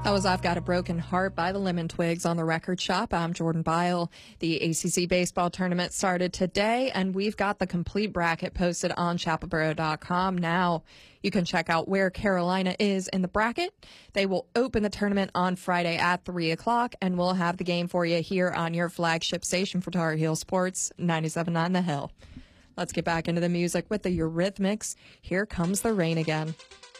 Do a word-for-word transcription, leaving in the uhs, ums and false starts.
That was I've Got a Broken Heart by the Lemon Twigs on the Record Shop. I'm Jordan Byle. The A C C baseball tournament started today, and we've got the complete bracket posted on chapel boro dot com. Now you can check out where Carolina is in the bracket. They will open the tournament on Friday at three o'clock, and we'll have the game for you here on your flagship station for Tar Heel Sports, ninety-seven point nine The Hill. Let's get back into the music with the Eurythmics. Here Comes the Rain Again.